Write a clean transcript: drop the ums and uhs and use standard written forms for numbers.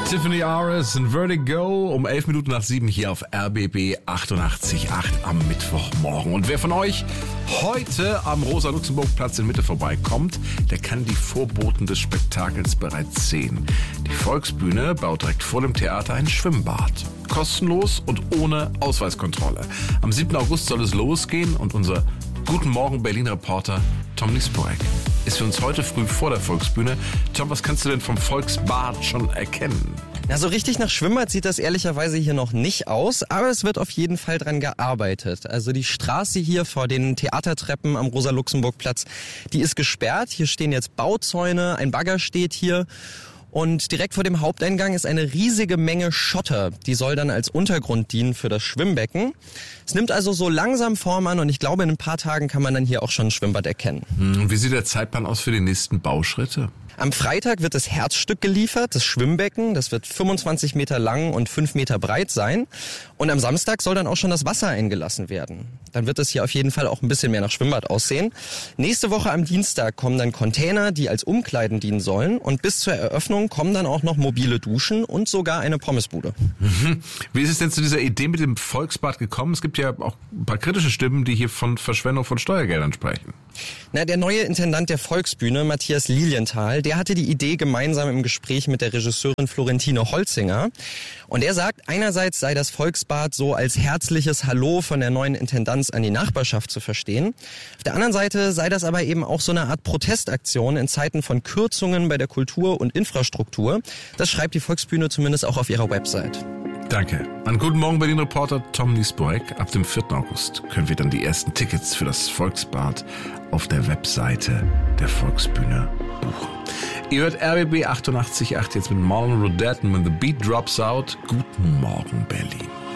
Tiffany Aris und Vertigo um 11 Minuten nach 7 hier auf RBB 88.8 am Mittwochmorgen. Und wer von euch heute am Rosa-Luxemburg-Platz in Mitte vorbeikommt, der kann die Vorboten des Spektakels bereits sehen. Die Volksbühne baut direkt vor dem Theater ein Schwimmbad. Kostenlos und ohne Ausweiskontrolle. Am 7. August soll es losgehen und unser Guten Morgen Berlin-Reporter Tom Niesborek ist für uns heute früh vor der Volksbühne. Tom, was kannst du denn vom Volksbad schon erkennen? Na, so richtig nach Schwimmbad sieht das ehrlicherweise hier noch nicht aus, aber es wird auf jeden Fall dran gearbeitet. Also die Straße hier vor den Theatertreppen am Rosa-Luxemburg-Platz, die ist gesperrt. Hier stehen jetzt Bauzäune, ein Bagger steht hier. Und direkt vor dem Haupteingang ist eine riesige Menge Schotter. Die soll dann als Untergrund dienen für das Schwimmbecken. Es nimmt also so langsam Form an und ich glaube, in ein paar Tagen kann man dann hier auch schon ein Schwimmbad erkennen. Und wie sieht der Zeitplan aus für die nächsten Bauschritte? Am Freitag wird das Herzstück geliefert, das Schwimmbecken. Das wird 25 Meter lang und 5 Meter breit sein. Und am Samstag soll dann auch schon das Wasser eingelassen werden. Dann wird es hier auf jeden Fall auch ein bisschen mehr nach Schwimmbad aussehen. Nächste Woche am Dienstag kommen dann Container, die als Umkleiden dienen sollen. Und bis zur Eröffnung kommen dann auch noch mobile Duschen und sogar eine Pommesbude. Wie ist es denn zu dieser Idee mit dem Volksbad gekommen? Es gibt ja auch ein paar kritische Stimmen, die hier von Verschwendung von Steuergeldern sprechen. Na, der neue Intendant der Volksbühne, Matthias Lilienthal, der hatte die Idee gemeinsam im Gespräch mit der Regisseurin Florentine Holzinger. Und er sagt, einerseits sei das Volksbad so als herzliches Hallo von der neuen Intendanz an die Nachbarschaft zu verstehen. Auf der anderen Seite sei das aber eben auch so eine Art Protestaktion in Zeiten von Kürzungen bei der Kultur und Infrastruktur. Das schreibt die Volksbühne zumindest auch auf ihrer Website. Danke. An Guten Morgen Berlin-Reporter Tom Niesborek. Ab dem 4. August können wir dann die ersten Tickets für das Volksbad auf der Webseite der Volksbühne buchen. Ihr hört RBB 88.8 jetzt mit Marlon Rodette und When the Beat Drops Out. Guten Morgen Berlin.